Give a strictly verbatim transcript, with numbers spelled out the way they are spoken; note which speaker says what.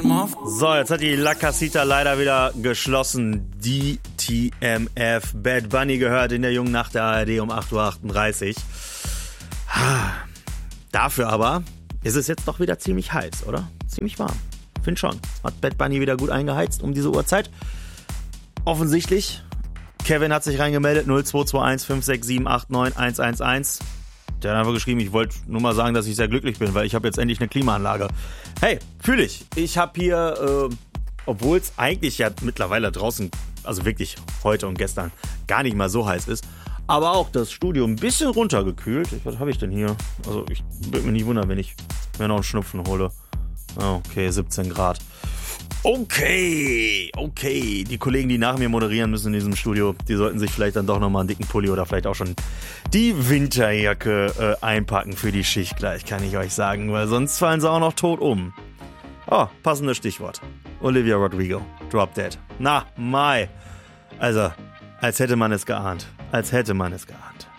Speaker 1: So, jetzt hat die La Casita leider wieder geschlossen. D T M F. Bad Bunny gehört in der jungen Nacht der A R D um acht Uhr achtunddreißig. Dafür aber ist es jetzt doch wieder ziemlich heiß, oder? Ziemlich warm. Find schon. Hat Bad Bunny wieder gut eingeheizt um diese Uhrzeit. Offensichtlich. Kevin hat sich reingemeldet. null zwei zwei eins fünf sechs sieben acht neun eins eins eins. Der hat einfach geschrieben, ich wollte nur mal sagen, dass ich sehr glücklich bin, weil ich habe jetzt endlich eine Klimaanlage. Hey, fühle ich. Ich habe hier, äh, obwohl es eigentlich ja mittlerweile draußen, also wirklich heute und gestern, gar nicht mal so heiß ist, aber auch das Studio ein bisschen runtergekühlt. Was habe ich denn hier? Also ich würde mich nicht wundern, wenn ich mir noch einen Schnupfen hole. Okay, siebzehn Grad. Okay, okay. Die Kollegen, die nach mir moderieren müssen in diesem Studio, die sollten sich vielleicht dann doch nochmal einen dicken Pulli oder vielleicht auch schon die Winterjacke äh, einpacken für die Schicht gleich, kann ich euch sagen, weil sonst fallen sie auch noch tot um. Oh, passendes Stichwort. Olivia Rodrigo, Drop Dead. Na, Mai. Also, als hätte man es geahnt. Als hätte man es geahnt.